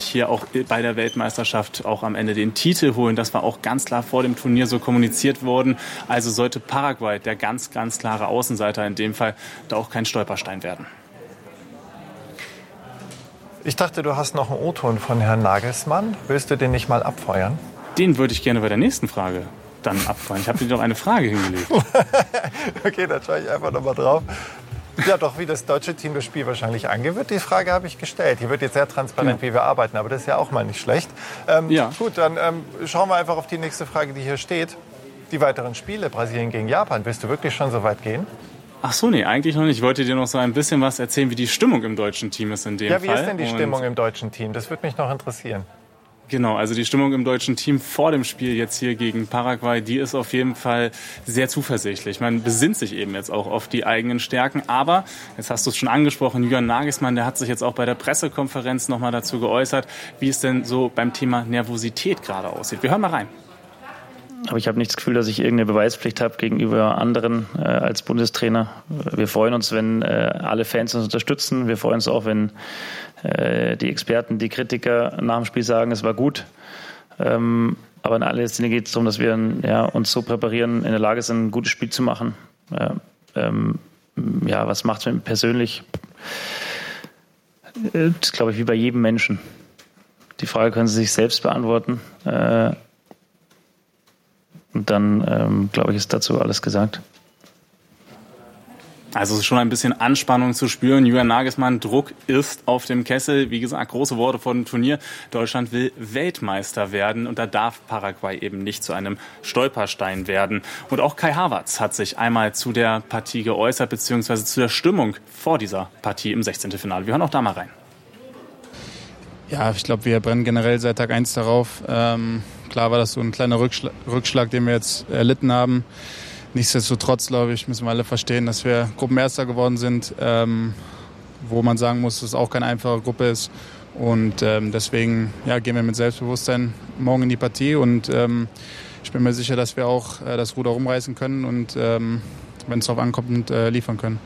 hier auch bei der Weltmeisterschaft auch am Ende den Titel holen. Das war auch ganz klar vor dem Turnier so kommuniziert worden. Also sollte Paraguay, der ganz, ganz klare Außenseiter in dem Fall, da auch kein Stolperstein werden. Ich dachte, du hast noch einen O-Ton von Herrn Nagelsmann. Willst du den nicht mal abfeuern? Den würde ich gerne bei der nächsten Frage dann abfeuern. Ich habe dir doch eine Frage hingelegt. Okay, dann schaue ich einfach noch mal drauf. Ja, doch, wie das deutsche Team das Spiel wahrscheinlich angehen wird, die Frage habe ich gestellt. Hier wird jetzt sehr transparent, wie wir arbeiten, aber das ist ja auch mal nicht schlecht. Ja. Gut, dann schauen wir einfach auf die nächste Frage, die hier steht. Die weiteren Spiele, Brasilien gegen Japan. Willst du wirklich schon so weit gehen? Ach so, nee, eigentlich noch nicht. Ich wollte dir noch so ein bisschen was erzählen, wie die Stimmung im deutschen Team ist in dem Fall. Ja, wie ist denn die Stimmung im deutschen Team? Das würde mich noch interessieren. Genau, also die Stimmung im deutschen Team vor dem Spiel jetzt hier gegen Paraguay, die ist auf jeden Fall sehr zuversichtlich. Man besinnt sich eben jetzt auch auf die eigenen Stärken. Aber, jetzt hast du es schon angesprochen, Jürgen Nagelsmann, der hat sich jetzt auch bei der Pressekonferenz nochmal dazu geäußert, wie es denn so beim Thema Nervosität gerade aussieht. Wir hören mal rein. Aber ich habe nicht das Gefühl, dass ich irgendeine Beweispflicht habe gegenüber anderen als Bundestrainer. Wir freuen uns, wenn alle Fans uns unterstützen. Wir freuen uns auch, wenn die Experten, die Kritiker nach dem Spiel sagen, es war gut. Aber in allererster Linie geht es darum, dass wir uns so präparieren, in der Lage sind, ein gutes Spiel zu machen. Was macht es mir persönlich? Das ist, glaube ich, wie bei jedem Menschen. Die Frage können Sie sich selbst beantworten. Und dann, glaube ich, ist dazu alles gesagt. Also es ist schon ein bisschen Anspannung zu spüren. Jürgen Nagelsmann, Druck ist auf dem Kessel. Wie gesagt, große Worte vor dem Turnier. Deutschland will Weltmeister werden und da darf Paraguay eben nicht zu einem Stolperstein werden. Und auch Kai Havertz hat sich einmal zu der Partie geäußert, beziehungsweise zu der Stimmung vor dieser Partie im 16. Finale. Wir hören auch da mal rein. Ja, ich glaube, wir brennen generell seit Tag 1 darauf. Klar war das so ein kleiner Rückschlag, den wir jetzt erlitten haben. Nichtsdestotrotz, glaube ich, müssen wir alle verstehen, dass wir Gruppenerster geworden sind, wo man sagen muss, dass es auch keine einfache Gruppe ist. Und deswegen gehen wir mit Selbstbewusstsein morgen in die Partie. Und ich bin mir sicher, dass wir auch das Ruder rumreißen können und, wenn es darauf ankommt, liefern können.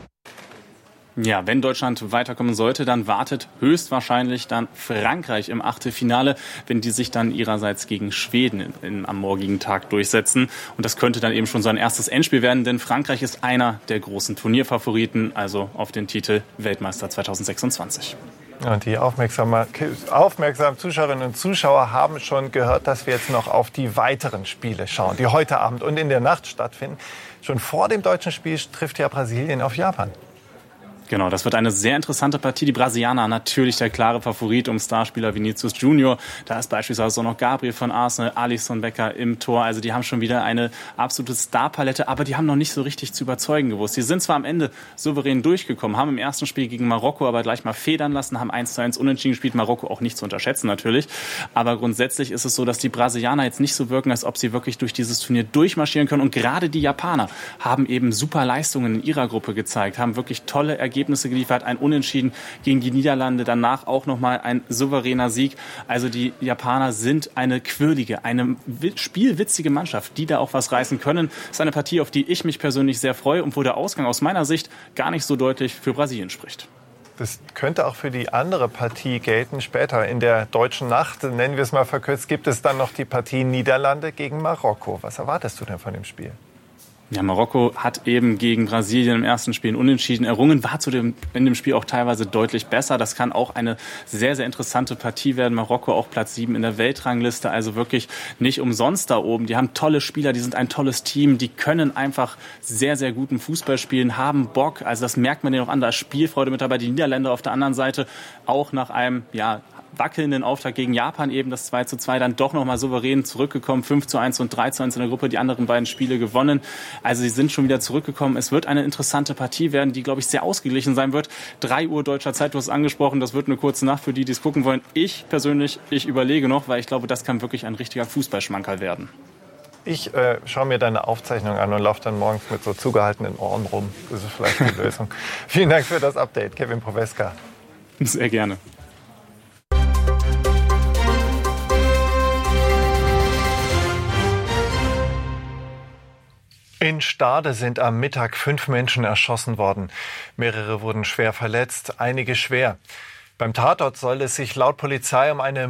Ja, wenn Deutschland weiterkommen sollte, dann wartet höchstwahrscheinlich dann Frankreich im Achtelfinale, wenn die sich dann ihrerseits gegen Schweden am morgigen Tag durchsetzen. Und das könnte dann eben schon so ein erstes Endspiel werden, denn Frankreich ist einer der großen Turnierfavoriten, also auf den Titel Weltmeister 2026. Und die aufmerksamen Zuschauerinnen und Zuschauer haben schon gehört, dass wir jetzt noch auf die weiteren Spiele schauen, die heute Abend und in der Nacht stattfinden. Schon vor dem deutschen Spiel trifft ja Brasilien auf Japan. Genau, das wird eine sehr interessante Partie. Die Brasilianer natürlich der klare Favorit um Starspieler Vinicius Junior. Da ist beispielsweise auch noch Gabriel von Arsenal, Alisson Becker im Tor. Also die haben schon wieder eine absolute Starpalette, aber die haben noch nicht so richtig zu überzeugen gewusst. Die sind zwar am Ende souverän durchgekommen, haben im ersten Spiel gegen Marokko aber gleich mal federn lassen, haben 1:1 unentschieden gespielt. Marokko auch nicht zu unterschätzen natürlich. Aber grundsätzlich ist es so, dass die Brasilianer jetzt nicht so wirken, als ob sie wirklich durch dieses Turnier durchmarschieren können. Und gerade die Japaner haben eben super Leistungen in ihrer Gruppe gezeigt, haben wirklich tolle Ergebnisse geliefert, ein Unentschieden gegen die Niederlande, danach auch nochmal ein souveräner Sieg. Also die Japaner sind eine quirlige, eine spielwitzige Mannschaft, die da auch was reißen können. Das ist eine Partie, auf die ich mich persönlich sehr freue und wo der Ausgang aus meiner Sicht gar nicht so deutlich für Brasilien spricht. Das könnte auch für die andere Partie gelten. Später in der deutschen Nacht, nennen wir es mal verkürzt, gibt es dann noch die Partie Niederlande gegen Marokko. Was erwartest du denn von dem Spiel? Ja, Marokko hat eben gegen Brasilien im ersten Spiel Unentschieden errungen, war in dem Spiel auch teilweise deutlich besser. Das kann auch eine sehr, sehr interessante Partie werden. Marokko auch Platz 7 in der Weltrangliste, also wirklich nicht umsonst da oben. Die haben tolle Spieler, die sind ein tolles Team, die können einfach sehr, sehr guten Fußball spielen, haben Bock. Also das merkt man denen auch an, da ist Spielfreude mit dabei. Die Niederländer auf der anderen Seite auch nach einem, wackelnden Auftakt gegen Japan eben das 2:2 dann doch nochmal souverän zurückgekommen. 5:1 und 3:1 in der Gruppe, die anderen beiden Spiele gewonnen. Also sie sind schon wieder zurückgekommen. Es wird eine interessante Partie werden, die, glaube ich, sehr ausgeglichen sein wird. 3 Uhr deutscher Zeit, du hast es angesprochen, das wird eine kurze Nacht für die, die es gucken wollen. Ich persönlich, überlege noch, weil ich glaube, das kann wirklich ein richtiger Fußballschmankerl werden. Ich schaue mir deine Aufzeichnung an und laufe dann morgens mit so zugehaltenen Ohren rum. Das ist vielleicht die Lösung. Vielen Dank für das Update, Kevin Proweska. Sehr gerne. In Stade sind am Mittag 5 Menschen erschossen worden. Mehrere wurden schwer verletzt, einige schwer. Beim Tatort soll es sich laut Polizei um eine